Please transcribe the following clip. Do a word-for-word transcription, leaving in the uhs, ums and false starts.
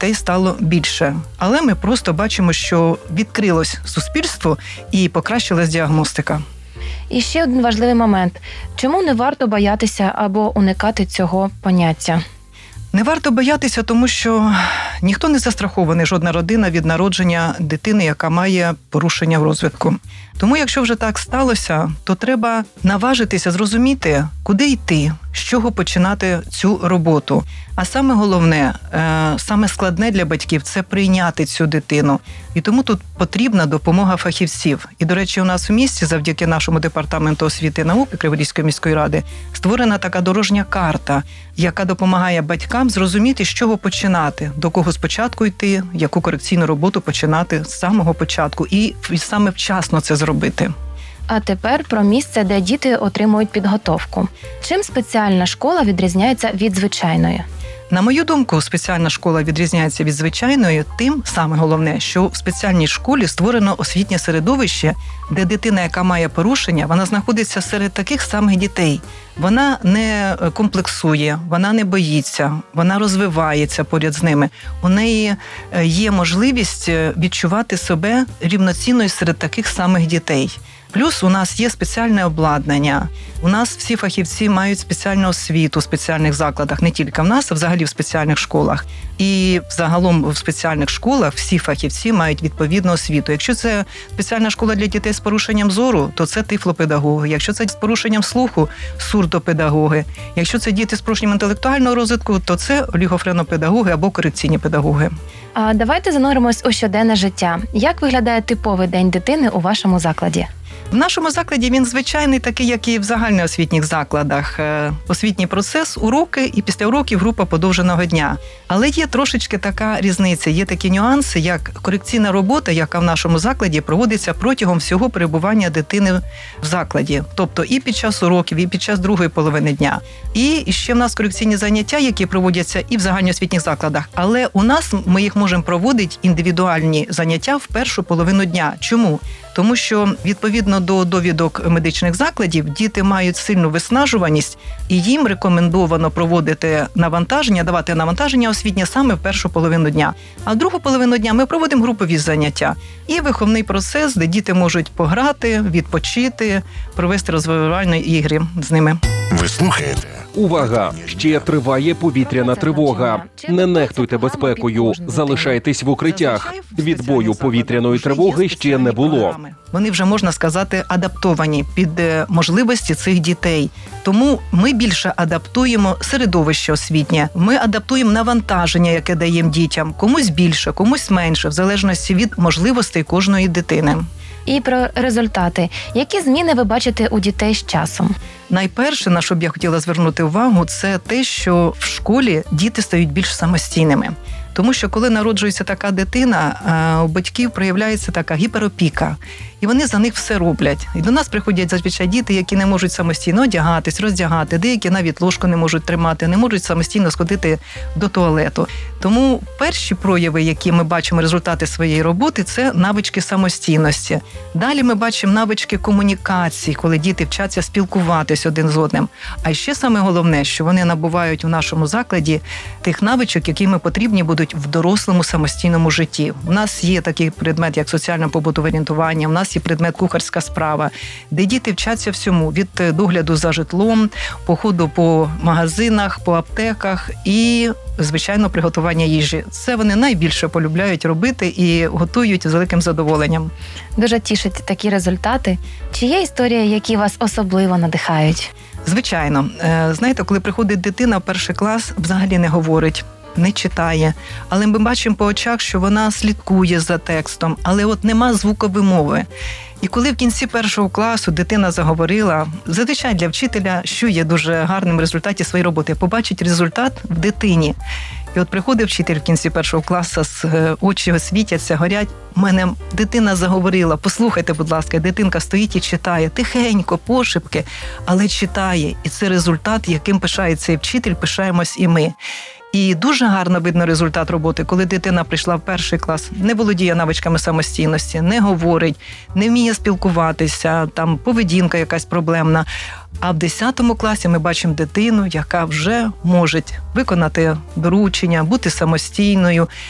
дітей стало більше. Але ми просто бачимо, що відкрилось суспільство і покращилась діагностика. І ще один важливий момент. Чому не варто боятися або уникати цього поняття? Не варто боятися, тому що ніхто не застрахований, жодна родина від народження дитини, яка має порушення в розвитку. Тому, якщо вже так сталося, то треба наважитися зрозуміти, куди йти, з чого починати цю роботу. А саме головне, саме складне для батьків – це прийняти цю дитину. І тому тут потрібна допомога фахівців. І, до речі, у нас в місті, завдяки нашому департаменту освіти і науки Криворізької міської ради, створена така дорожня карта, яка допомагає батькам зрозуміти, з чого починати, до кого спочатку йти, яку корекційну роботу починати з самого початку і саме вчасно це зробити. А тепер про місце, де діти отримують підготовку. Чим спеціальна школа відрізняється від звичайної? На мою думку, спеціальна школа відрізняється від звичайної тим, саме головне, що в спеціальній школі створено освітнє середовище, де дитина, яка має порушення, вона знаходиться серед таких самих дітей. Вона не комплексує, вона не боїться, вона розвивається поряд з ними. У неї є можливість відчувати себе рівноцінною серед таких самих дітей. Плюс у нас є спеціальне обладнання. У нас всі фахівці мають спеціальну освіту в спеціальних закладах, не тільки в нас, а взагалі в спеціальних школах. І загалом в спеціальних школах всі фахівці мають відповідну освіту. Якщо це спеціальна школа для дітей з порушенням зору, то це тифлопедагоги. Якщо це з порушенням слуху – сурдопедагоги. Якщо це діти з порушенням інтелектуального розвитку, то це олігофренопедагоги або корекційні педагоги. А давайте зануримось у щоденне життя. Як виглядає типовий день дитини у вашому закладі? В нашому закладі він звичайний, такий, як і в загальноосвітніх закладах. Освітній процес, уроки і після уроків група подовженого дня. Але є трошечки така різниця, є такі нюанси, як корекційна робота, яка в нашому закладі проводиться протягом всього перебування дитини в закладі. Тобто і під час уроків, і під час другої половини дня. І ще в нас корекційні заняття, які проводяться і в загальноосвітніх закладах. Але у нас ми їх можемо проводити індивідуальні заняття в першу половину дня. Чому? Тому що, відповідно до довідок медичних закладів, діти мають сильну виснажуваність, і їм рекомендовано проводити навантаження, давати навантаження освітнє саме в першу половину дня. А в другу половину дня ми проводимо групові заняття. І виховний процес, де діти можуть пограти, відпочити, провести розвивальні ігри з ними. Ви слухаєте? Увага! Ще триває повітряна тривога. Не нехтуйте безпекою, залишайтесь в укриттях. Відбою повітряної тривоги ще не було. Вони вже, можна сказати, адаптовані під можливості цих дітей. Тому ми більше адаптуємо середовище освітнє, ми адаптуємо навантаження, яке даємо дітям. Комусь більше, комусь менше, в залежності від можливостей кожної дитини. І про результати. Які зміни ви бачите у дітей з часом? Найперше, на що б я хотіла звернути увагу, це те, що в школі діти стають більш самостійними. Тому що коли народжується така дитина, у батьків проявляється така гіперопіка. І вони за них все роблять. І до нас приходять зазвичай діти, які не можуть самостійно одягатись, роздягати, деякі навіть ложку не можуть тримати, не можуть самостійно сходити до туалету. Тому перші прояви, які ми бачимо, результати своєї роботи, це навички самостійності. Далі ми бачимо навички комунікації, коли діти вчаться спілкуватись один з одним. А ще саме головне, що вони набувають у нашому закладі тих навичок, які ми потрібні будуть в дорослому самостійному житті. У нас є такий предмет, як соціально-побутове орієнтування, у нас є предмет кухарська справа, де діти вчаться всьому, від догляду за житлом, походу по магазинах, по аптеках і, звичайно, приготування їжі. Це вони найбільше полюбляють робити і готують з великим задоволенням. Дуже тішать такі результати. Чи є історії, які вас особливо надихають? Звичайно. Знаєте, коли приходить дитина в перший клас, взагалі не говорить, не читає, але ми бачимо по очах, що вона слідкує за текстом, але от нема звуковимови. І коли в кінці першого класу дитина заговорила, зазвичай для вчителя, що є дуже гарним в результаті своєї роботи, побачить результат в дитині. І от приходить вчитель в кінці першого класу, очі світяться, горять. У мене дитина заговорила, послухайте, будь ласка, дитинка стоїть і читає, тихенько, пошепки, але читає. І це результат, яким пишається і вчитель, пишаємось і ми. І дуже гарно видно результат роботи, коли дитина прийшла в перший клас, не володіє навичками самостійності, не говорить, не вміє спілкуватися, там поведінка якась проблемна. А в десятому класі ми бачимо дитину, яка вже може виконати доручення, бути самостійною,